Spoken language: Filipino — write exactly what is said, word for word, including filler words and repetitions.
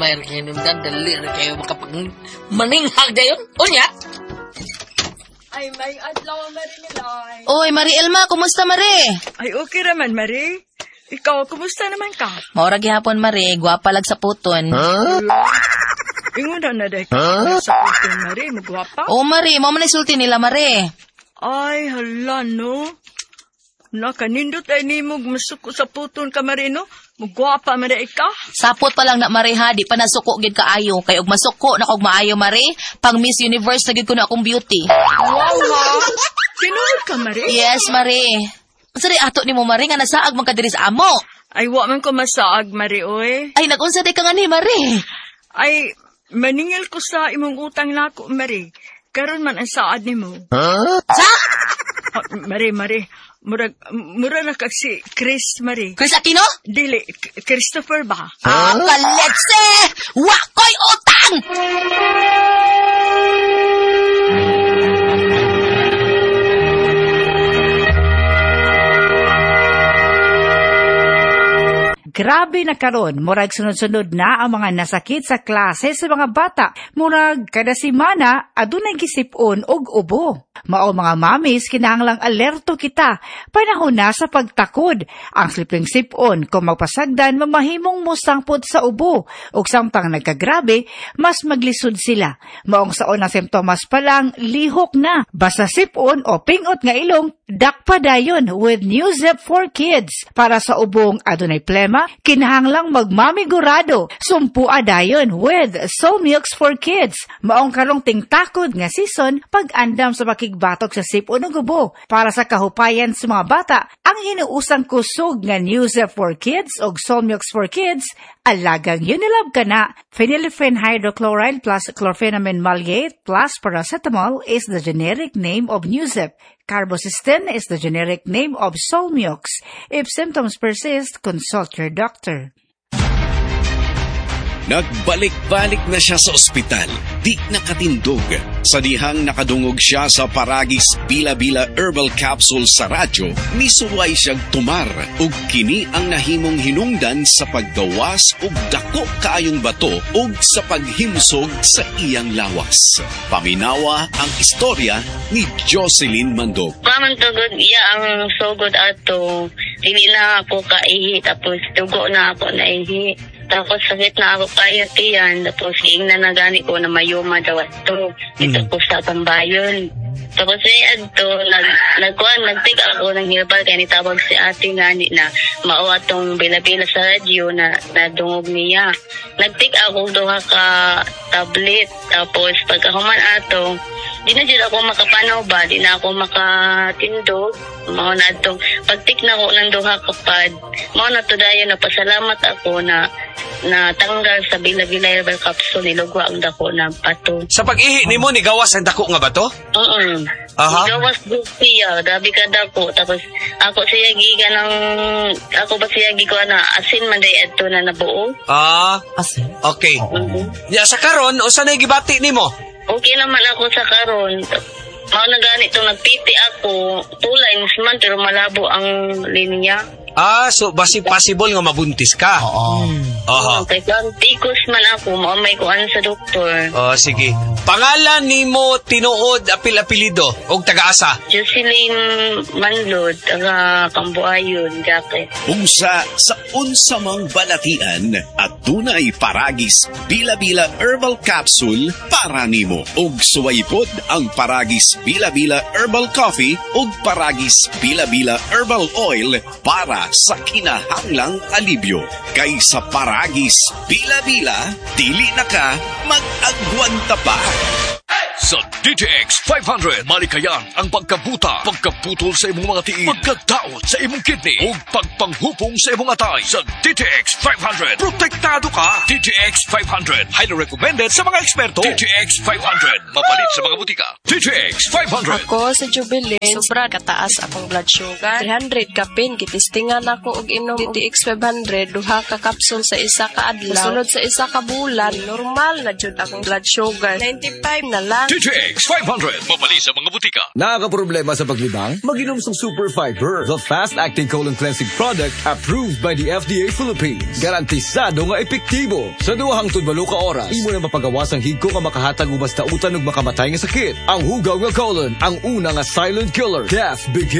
may kinundan, dali rin kayo makapag maninghag dayon. O niya? Ay, may adlaw, Mari Nilay. Oy, Mari Elma, kumusta, Mari? Ay, okay naman, Mari. Ikaw, kumusta naman ka? Maura gihapon, Mari. Guwapa lag sa puton. Huh? Ingon na na dahil ka sa puton, Mari. Magwapa? Oo, Mari. Mo man isulti nila, Mari. Ay, hala, no? Nakanindot ay ni mo masuko sa puton ka, Mari, no? Magwapa, Mari, ikaw? Sapot pa lang na, Mari, ha? Di pa nasuko gid kaayo. Kay og masuko na kog maayo, Mari. Pang Miss Universe na gid ko na akong beauty. Wow, ha? Sinunod ka, Mari? Yes, Mari. Sari ato ni mo, Mari, nga nasaag man ka diri sa amo. Ay, wa man ko masaag, Mari, oy. Ay, nagunsa di ka nga ni, Mari. Ay, maningil ko sa imong utang nako, Mari. Karon man ang saad ni mo. Huh? Sa? Oh, Mari, Mari. Murag, mura na kag si Chris, Mari. Chris Aquino? Dili, K- Christopher ba? Ah, kaletse! Wakoy utang! Grabe na karon, murag sunod-sunod na ang mga nasakit sa klase sa mga bata. Murag kada semana adunay gisip-on og ubo. Mao mga mamis, kinahanglang alerto kita. Panahon na sa pagtakod. Ang sliping sip-on kung magpasagdan mamahimong musangpod sa ubo. Ug samtang nagkagrabe, mas maglisod sila. Maong saon ang simptomas pa lang, lihok na. Basta sip-on o pingot nga ilong, dakpa dayon with Newzep for Kids. Para sa ubong adunay plema, kinahanglang magmamigurado. Sumpua dayon with Solmux for Kids. Maong karong tingtakod nga season, pag-andam sa makigbatok sa sip-on ug ubo. Para sa kahupayan sa mga bata, ang hinuusang kusog nga Newzep for Kids ug Solmux for Kids, alagang Unilab ka na. Phenylephrine hydrochloride plus chlorpheniramine maleate plus paracetamol is the generic name of Newzep. Carbocisteine is the generic name of Solmux. If symptoms persist, consult your doctor. Nagbalik-balik na siya sa ospital, di nakatindog. Sa dihang nakadungog siya sa Paragis Bila-Bila Herbal Capsule sa radyo, nisuway siyang tumar ug kini ang nahimong hinungdan sa paggawas ug dako kaayong bato ug sa paghimsog sa iyang lawas. Paminawa ang istorya ni Jocelyn Mandog. Kaman tugod iya ang sugod ato, dili na ako kaihi, tapos tugo na ako naihi. Tapos sakit na ako kayo tiyan. Tapos ging na nagani ko na mayuma daw ato. Ito po sa tambayon. Tapos ay adto, nag, nagkuhan, nagtik ako ng herbal kaya nitawag si ate ngani na mao atong bila-bila sa radyo na nadungog niya. Nagtik ako duha ka tablet. Tapos pagkahuman ato, di na dyan ako makapanaw ba, di na ako makatindog. Mao na atong pagtik na ko ng duha ka pad. Mao na to dayon na pasalamat ako na na tanggal sa bila-bila herbal capsule, nilugwa ang dako na bato. Sa pag-ihi ni mo, nigawas ang dako nga bato? Oo. Aha. Nigawas do siya, dabi ka dako. Tapos ako siya giga ng, ako ba siya giga na asin man day adto na nabuo. Ah, asin? Okay. Mm-hmm. Ya, sa karon, o saan gibati ni mo? Okay naman ako sa karon. Mao na ganito, nagpiti ako, two lines man, pero malabo ang linya. Ah, so basi possible nga mabuntis ka? Oo. Aha. Okay, tikos man ako, maumay ko ano sa doktor. Oh, sige. Pangalan ni mo tinuod apil-apilido o taga-asa? Jocelyn Manlod, taga Cambuayon, Jacket. Unsa sa unsa mang balatian at tunay Paragis Bila-Bila Herbal Capsule para nimo. Og suwaypod ang Paragis Bila-Bila Herbal Coffee ug Paragis Bila-Bila Herbal Oil para sa kinahanglang alibyo. Kay sa Paragis Bila-Bila, dili na ka mag-agwanta pa. Sa D T X five hundred, malikayan ang pagkabuta, pagkaputol sa imong mga tiil, pagkadaot sa imong kidney, o pagpanghupong sa imong atay. Sa D T X five hundred, protektado ka. D T X five hundred, highly recommended sa mga eksperto. D T X five hundred, mapalit sa mga butika. D T X five hundred. Ako sa Jubilee, sobra kataas akong blood sugar. three hundred kapin, gitistingan ako og inom D T X five hundred, duha ka kapsul sa isa ka adlaw. Sunod sa isa ka bulan, normal na jud akong blood sugar. ninety-five na lang. D T X five hundred. Mabali sa mga butika. Nakakaproblema sa paglibang? Mag-inom ng Super Fiber, the fast-acting colon cleansing product approved by the F D A Philippines. Garantisado nga epektibo. Sa duhang tudbalo ka oras, imo na mapagawas ang higko nga makahatag ubas tautan ug makamatay nga sakit. Ang hugaw nga colon, ang una nga silent killer. Death begins